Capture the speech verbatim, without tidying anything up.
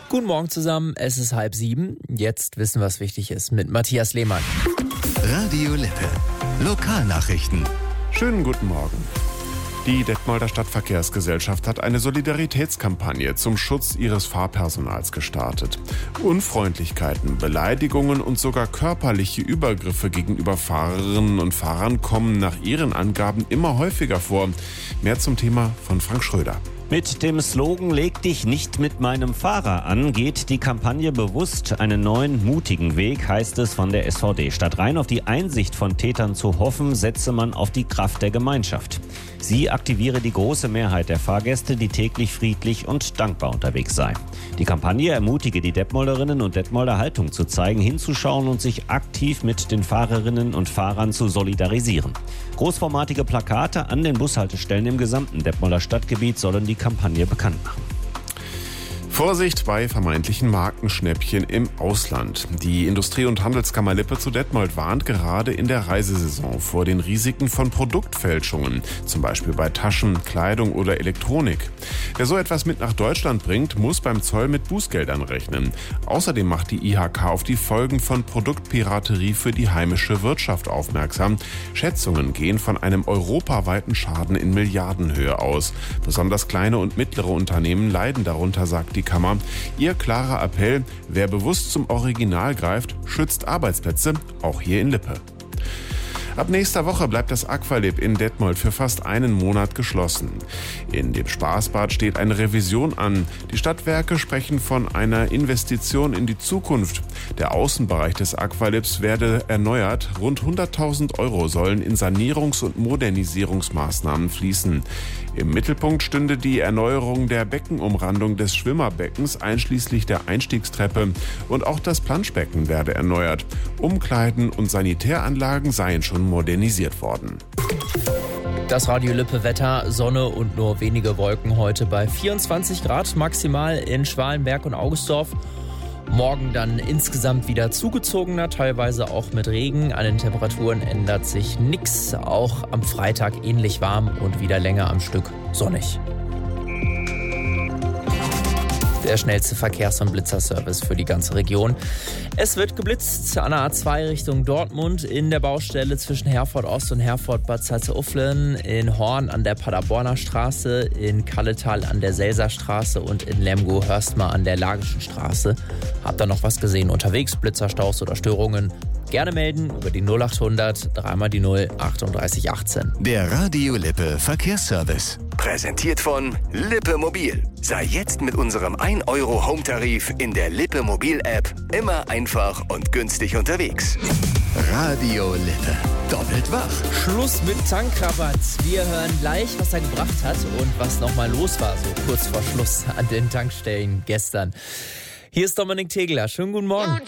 Guten Morgen zusammen, es ist halb sieben. Jetzt wissen, was wichtig ist mit Matthias Lehmann. Radio Lippe. Lokalnachrichten. Schönen guten Morgen. Die Detmolder Stadtverkehrsgesellschaft hat eine Solidaritätskampagne zum Schutz ihres Fahrpersonals gestartet. Unfreundlichkeiten, Beleidigungen und sogar körperliche Übergriffe gegenüber Fahrerinnen und Fahrern kommen nach ihren Angaben immer häufiger vor. Mehr zum Thema von Frank Schröder. Mit dem Slogan "Leg dich nicht mit meinem Fahrer an" geht die Kampagne bewusst einen neuen, mutigen Weg, heißt es von der S V D. Statt rein auf die Einsicht von Tätern zu hoffen, setze man auf die Kraft der Gemeinschaft. Sie aktiviere die große Mehrheit der Fahrgäste, die täglich friedlich und dankbar unterwegs sei. Die Kampagne ermutige die Detmolderinnen und Detmolder, Haltung zu zeigen, hinzuschauen und sich aktiv mit den Fahrerinnen und Fahrern zu solidarisieren. Großformatige Plakate an den Bushaltestellen im gesamten Detmolder Stadtgebiet sollen die Kampagne bekannt machen. Vorsicht bei vermeintlichen Markenschnäppchen im Ausland. Die Industrie- und Handelskammer Lippe zu Detmold warnt gerade in der Reisesaison vor den Risiken von Produktfälschungen, zum Beispiel bei Taschen, Kleidung oder Elektronik. Wer so etwas mit nach Deutschland bringt, muss beim Zoll mit Bußgeldern rechnen. Außerdem macht die I H K auf die Folgen von Produktpiraterie für die heimische Wirtschaft aufmerksam. Schätzungen gehen von einem europaweiten Schaden in Milliardenhöhe aus. Besonders kleine und mittlere Unternehmen leiden darunter, sagt die Kammer. Ihr klarer Appell: Wer bewusst zum Original greift, schützt Arbeitsplätze, auch hier in Lippe. Ab nächster Woche bleibt das Aqualib in Detmold für fast einen Monat geschlossen. In dem Spaßbad steht eine Revision an. Die Stadtwerke sprechen von einer Investition in die Zukunft. Der Außenbereich des Aqualibs werde erneuert. Rund hunderttausend Euro sollen in Sanierungs- und Modernisierungsmaßnahmen fließen. Im Mittelpunkt stünde die Erneuerung der Beckenumrandung des Schwimmerbeckens einschließlich der Einstiegstreppe. Und auch das Planschbecken werde erneuert. Umkleiden und Sanitäranlagen seien schon modernisiert worden. Das Radio Lippe Wetter, Sonne und nur wenige Wolken heute bei vierundzwanzig Grad maximal in Schwalenberg und Augustdorf. Morgen dann insgesamt wieder zugezogener, teilweise auch mit Regen. An den Temperaturen ändert sich nichts. Auch am Freitag ähnlich warm und wieder länger am Stück sonnig. Der schnellste Verkehrs- und Blitzerservice für die ganze Region. Es wird geblitzt an der A zwei Richtung Dortmund, in der Baustelle zwischen Herford Ost und Herford Bad Salzuflen, in Horn an der Paderborner Straße, in Kalletal an der Selser Straße und in Lemgo-Hörstmar an der Lagischen Straße. Habt ihr noch was gesehen unterwegs? Blitzerstaus oder Störungen? Gerne melden über die null achthundert, dreimal die null, achtunddreißig achtzehn. Der Radio Lippe Verkehrsservice. Präsentiert von Lippe Mobil. Sei jetzt mit unserem ein Euro Home-Tarif in der Lippe Mobil-App immer einfach und günstig unterwegs. Radio Lippe. Doppelt wach. Schluss mit Tankrabatt. Wir hören gleich, was er gebracht hat und was nochmal los war, so kurz vor Schluss an den Tankstellen gestern. Hier ist Dominik Tegeler. Schönen guten Morgen.